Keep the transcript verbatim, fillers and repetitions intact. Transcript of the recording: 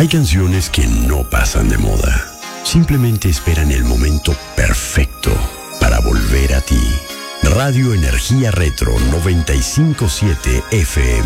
Hay canciones que no pasan de moda. Simplemente esperan el momento perfecto para volver a ti. Radio Energía Retro noventa y cinco punto siete F M.